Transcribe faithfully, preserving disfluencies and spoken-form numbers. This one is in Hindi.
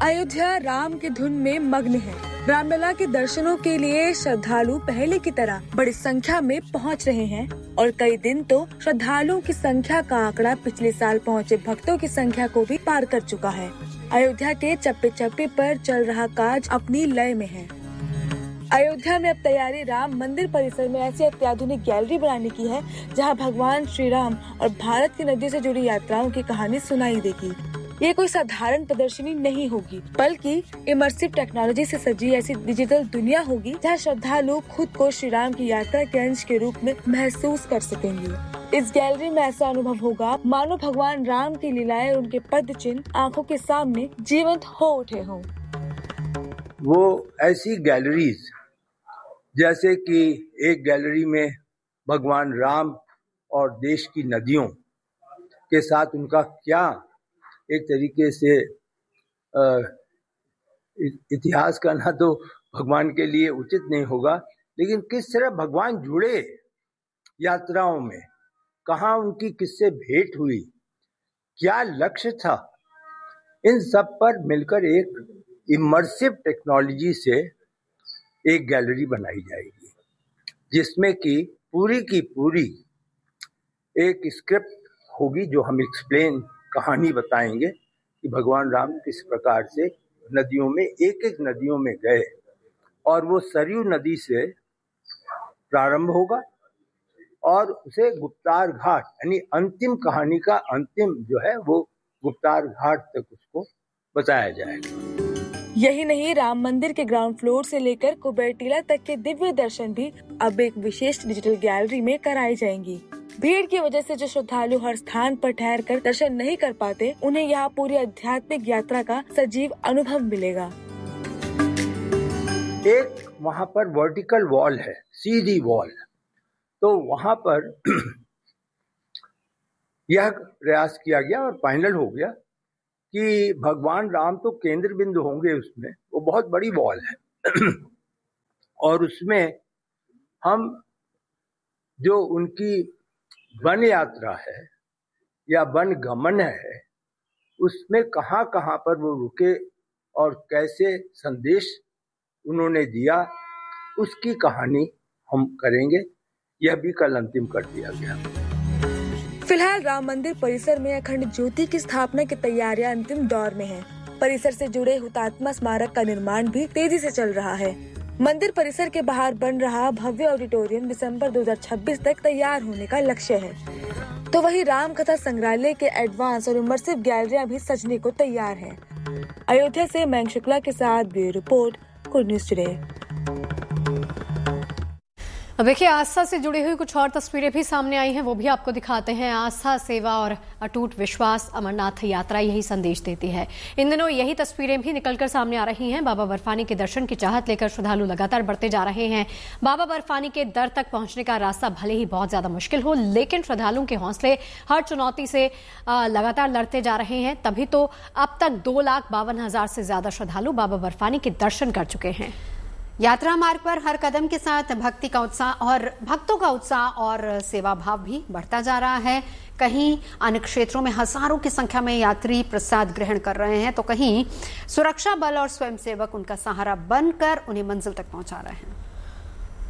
अयोध्या राम की धुन में मग्न है। रामलला के दर्शनों के लिए श्रद्धालु पहले की तरह बड़ी संख्या में पहुंच रहे हैं और कई दिन तो श्रद्धालुओं की संख्या का आंकड़ा पिछले साल पहुंचे भक्तों की संख्या को भी पार कर चुका है। अयोध्या के चप्पे चप्पे पर चल रहा काज अपनी लय में है। अयोध्या में अब तैयारी राम मंदिर परिसर में ऐसी अत्याधुनिक गैलरी बनाने की है जहां भगवान श्री राम और भारत की नदियों से जुड़ी यात्राओं की कहानी सुनाई देगी। ये कोई साधारण प्रदर्शनी नहीं होगी, बल्कि इमर्सिव टेक्नोलॉजी से सजी ऐसी डिजिटल दुनिया होगी जहां श्रद्धालु खुद को श्री राम की यात्रा के अंश के रूप में महसूस कर सकेंगे। इस गैलरी में ऐसा अनुभव होगा मानो भगवान राम की लीलाएं और उनके पद चिन्ह आंखों के सामने जीवंत हो उठे हों। वो ऐसी गैलरीज जैसे कि एक गैलरी में भगवान राम और देश की नदियों के साथ उनका क्या एक तरीके से इतिहास करना तो भगवान के लिए उचित नहीं होगा, लेकिन किस तरह भगवान जुड़े यात्राओं में, कहाँ उनकी किससे भेंट हुई, क्या लक्ष्य था, इन सब पर मिलकर एक इमर्सिव टेक्नोलॉजी से एक गैलरी बनाई जाएगी जिसमें कि पूरी की पूरी एक स्क्रिप्ट होगी जो हम एक्सप्लेन कहानी बताएंगे कि भगवान राम किस प्रकार से नदियों में एक एक नदियों में गए और वो सरयू नदी से प्रारंभ होगा और उसे गुप्तार घाट यानी अंतिम कहानी का अंतिम जो है वो गुप्तार घाट तक उसको बताया जाएगा। यही नहीं, राम मंदिर के ग्राउंड फ्लोर से लेकर कुबेर टीला तक के दिव्य दर्शन भी अब एक विशेष डिजिटल गैलरी में कराई जाएंगी। भीड़ की वजह से जो श्रद्धालु हर स्थान पर ठहर कर दर्शन नहीं कर पाते, उन्हें यहाँ पूरी आध्यात्मिक यात्रा का सजीव अनुभव मिलेगा। एक वहाँ पर वर्टिकल वॉल है, सीधी वॉल, तो वहाँ पर यह प्रयास किया गया और फाइनल हो गया कि भगवान राम तो केंद्र बिंदु होंगे उसमें, वो बहुत बड़ी वॉल है और उसमें हम जो उनकी वन यात्रा है या वन गमन है उसमें कहाँ कहाँ पर वो रुके और कैसे संदेश उन्होंने दिया उसकी कहानी हम करेंगे। यह भी कल अंतिम कर दिया गया। फिलहाल राम मंदिर परिसर में अखंड ज्योति की स्थापना की तैयारियां अंतिम दौर में हैं। परिसर से जुड़े हुतात्मा स्मारक का निर्माण भी तेजी से चल रहा है। मंदिर परिसर के बाहर बन रहा भव्य ऑडिटोरियम दिसंबर दो हज़ार छब्बीस तक तैयार होने का लक्ष्य है, तो वही राम कथा संग्रहालय के एडवांस और इमर्सिव गैलरियां भी सजने को तैयार हैं। अयोध्या से मयंक शुक्ला के साथ bureau report, good news today. अब देखिए, आस्था से जुड़ी हुई कुछ और तस्वीरें भी सामने आई हैं, वो भी आपको दिखाते हैं। आस्था, सेवा और अटूट विश्वास अमरनाथ यात्रा यही संदेश देती है। इन दिनों यही तस्वीरें भी निकलकर सामने आ रही हैं। बाबा बर्फानी के दर्शन की चाहत लेकर श्रद्धालु लगातार बढ़ते जा रहे हैं। बाबा बर्फानी के दर तक पहुंचने का रास्ता भले ही बहुत ज्यादा मुश्किल हो, लेकिन श्रद्धालुओं के हौसले हर चुनौती से लगातार लड़ते जा रहे हैं। तभी तो अब तक दो लाख बावन हजार से ज्यादा श्रद्धालु बाबा बर्फानी के दर्शन कर चुके हैं। यात्रा मार्ग पर हर कदम के साथ भक्ति का उत्साह और भक्तों का उत्साह और सेवा भाव भी बढ़ता जा रहा है। कहीं अन्य क्षेत्रों में हजारों की संख्या में यात्री प्रसाद ग्रहण कर रहे हैं, तो कहीं सुरक्षा बल और स्वयंसेवक उनका सहारा बनकर उन्हें मंजिल तक पहुंचा रहे हैं।